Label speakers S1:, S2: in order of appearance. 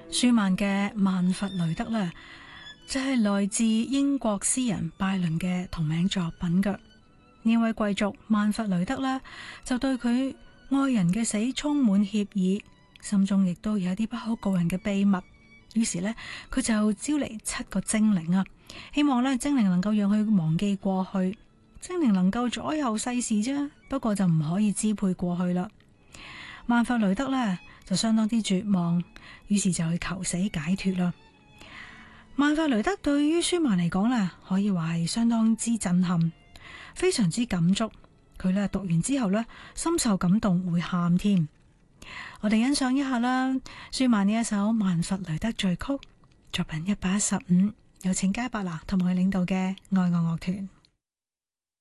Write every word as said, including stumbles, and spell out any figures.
S1: 舒曼嘅曼弗雷德呢，就係來自英國詩人拜倫嘅同名作品嘅。呢位貴族曼弗雷德呢，就對佢愛人嘅死充滿歉意，心中亦都有一啲不可告人嘅秘密。於是呢，佢就招嚟七個精靈啊，希望呢精靈能夠讓佢忘記過去。精靈能夠左右世事啫，不過就唔可以支配過去啦。曼弗雷德呢，就相當之絕望，於是就去求死解脫啦。曼弗雷德對於舒曼嚟講呢，可以話係相當之震撼，非常之感觸。佢呢讀完之後呢，深受感動，會喊添。我哋欣賞一下啦，舒曼呢一首曼弗雷德序曲，作品一百一十五，有請加百納同埋佢領導嘅愛樂樂團。